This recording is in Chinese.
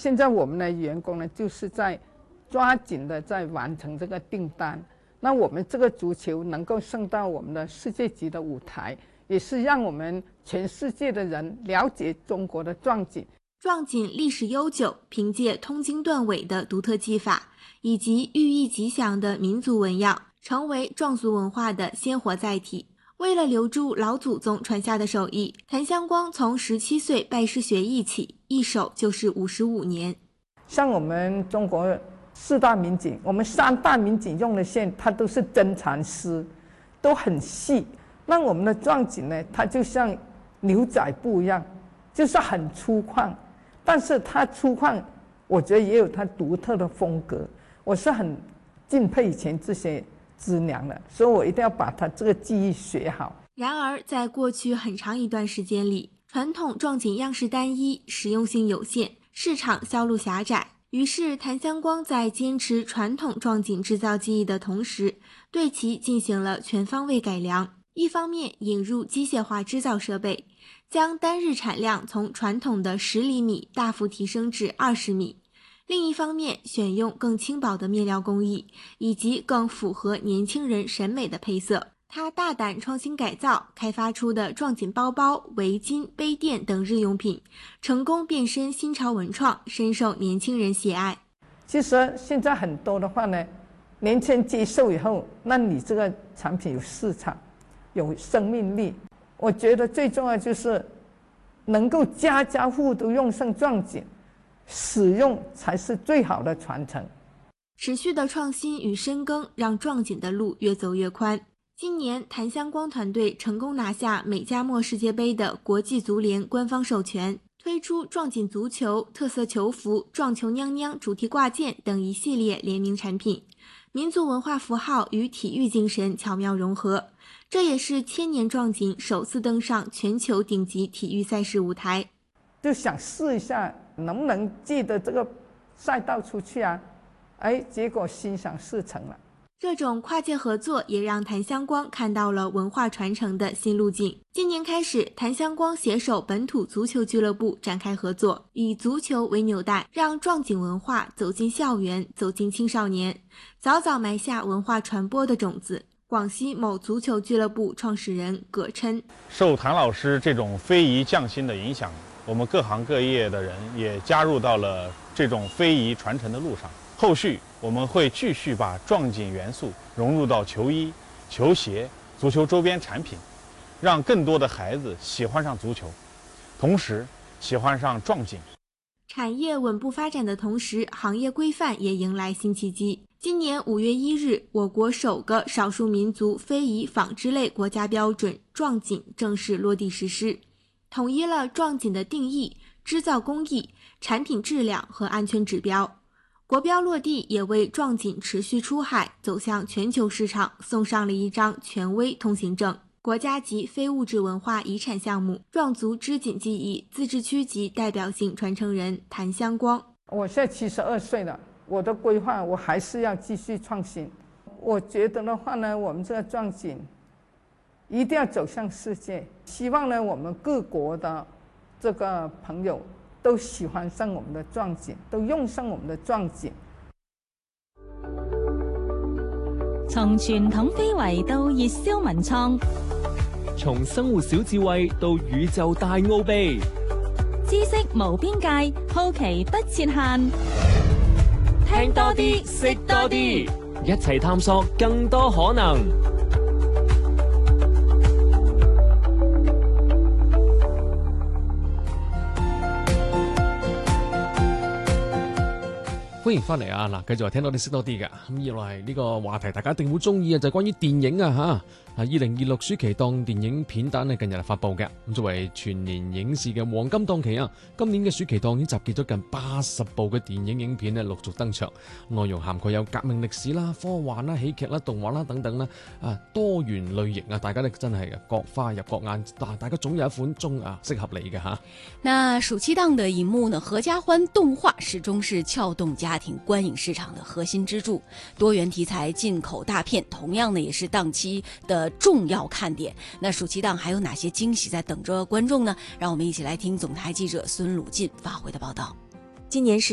现在我们的员工呢，就是在抓紧的在完成这个订单。那我们这个足球能够升到我们的世界级的舞台，也是让我们全世界的人了解中国的壮锦。 壮锦历史悠久，凭借通经断纬的独特技法以及寓意吉祥的民族纹样，成为壮族文化的鲜活载体。为了留住老祖宗传下的手艺，谭香光从17岁拜师学艺起，一守就是55年。 像我们中国4大名锦，我们3大名锦用的线，它都是真蚕丝，都很细。那我们的壮锦呢，它就像牛仔布一样，就是很粗犷，但是它粗犷，我觉得也有它独特的风格。我是很敬佩以前这些织娘的，所以我一定要把它这个技艺学好。 然而在过去很长一段时间里，传统壮锦样式单一，实用性有限，市场销路狭窄。于是谭香光在坚持传统壮锦制造技艺的同时，对其进行了全方位改良。一方面引入机械化制造设备，将单日产量从传统的10厘米大幅提升至20米。另一方面，选用更轻薄的面料工艺，以及更符合年轻人审美的配色。他大胆创新改造，开发出的壮锦包包、围巾、杯垫等日用品，成功变身新潮文创，深受年轻人喜爱。 其实现在很多的话呢，年轻人接受以后，那你这个产品有市场，有生命力。我觉得最重要就是能够家家户户都用上壮锦，使用才是最好的传承。 持续的创新与深耕，让壮锦的路越走越宽。今年谭香光团队成功拿下美加墨世界杯的国际足联官方授权，推出壮锦足球、特色球服、壮球娘娘主题挂件等一系列联名产品，民族文化符号与体育精神巧妙融合。这也是千年壮锦首次登上全球顶级体育赛事舞台。 就想试一下能不能借着这个赛道出去啊，结果心想事成了。 这种跨界合作也让谭香光看到了文化传承的新路径。今年开始，谭香光携手本土足球俱乐部展开合作，以足球为纽带，让壮锦文化走进校园，走进青少年，早早埋下文化传播的种子。广西某足球俱乐部创始人葛琛： 受谭老师这种非遗匠心的影响，我们各行各业的人也加入到了这种非遗传承的路上。后续我们会继续把壮锦元素融入到球衣、球鞋、足球周边产品，让更多的孩子喜欢上足球，同时喜欢上壮锦。 产业稳步发展的同时，行业规范也迎来新契机。今年5月1日，我国首个少数民族非遗纺织类国家标准壮锦正式落地实施，统一了壮锦的定义、制造工艺、产品质量和安全指标。国标落地也为壮锦持续出海走向全球市场送上了一张权威通行证。国家级非物质文化遗产项目壮族织锦技艺自治区级代表性传承人谭香光： 我现在72岁了，我的规划我还是要继续创新。我觉得的话呢，我们这个壮锦一定要走向世界，希望呢我们各国的这个朋友都喜歡上我們的壯錦，都用上我們的壯錦。 從傳統非遺到熱銷文創， 從生活小智慧到宇宙大奧秘， 知識無邊界，好奇不設限。 聽多啲，識多啲，一齊探索更多可能。歡迎翻嚟啊！嗱，繼續聽多啲識多啲嘅咁，以來呢個話題大家一定會中意嘅就係關於電影啊嚇！2026暑期檔電影片單咧近日發布嘅，咁作為全年影視嘅黃金檔期啊，今年嘅暑期檔已經集結咗近80部嘅電影影片咧陸續登場，內容涵蓋有革命歷史啦、科幻啦、喜劇啦、動畫啦等等啦，多元類型啊，大家咧真係各花入各眼，大家總有一款適合你嘅嚇。 那暑期檔的銀幕呢，合家歡動畫始終是撬動家庭觀影市場的核心支柱，多元題材進口大片同樣呢也是檔期的重要看點。那暑期檔還有哪些驚喜在等着觀眾呢？讓我們一起來聽總台記者孫魯進發回的報道。 今年是